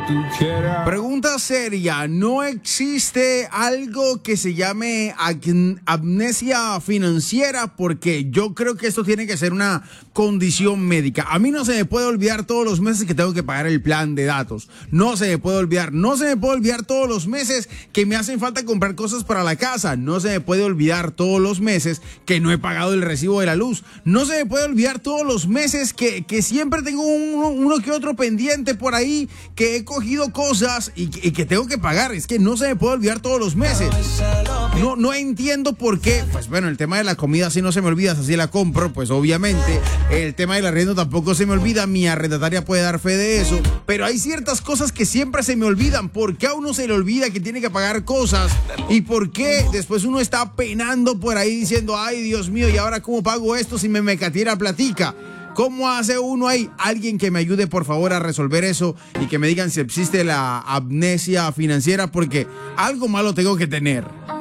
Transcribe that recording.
Pregunta seria, ¿no existe algo que se llame amnesia financiera? Porque yo creo que esto tiene que ser una condición médica. A mí no se me puede olvidar todos los meses que tengo que pagar el plan de datos. No se me puede olvidar. No se me puede olvidar todos los meses que me hacen falta comprar cosas para la casa. No se me puede olvidar todos los meses que no he pagado el recibo de la luz. No se me puede olvidar todos los meses que siempre tengo uno que otro pendiente por ahí, que he cogido cosas y que tengo que pagar. Es que no se me puede olvidar todos los meses. No entiendo por qué. Pues bueno, el tema de la comida sí no se me olvida, así la compro, pues obviamente. El tema del arriendo tampoco se me olvida, mi arrendataria puede dar fe de eso. Pero hay ciertas cosas que siempre se me olvidan. ¿Por qué a uno se le olvida que tiene que pagar cosas? ¿Y por qué después uno está penando por ahí diciendo, ay Dios mío, ¿y ahora cómo pago esto si me mecatiera platica? ¿Cómo hace uno ahí? Alguien que me ayude por favor a resolver eso y que me digan si existe la amnesia financiera, porque algo malo tengo que tener.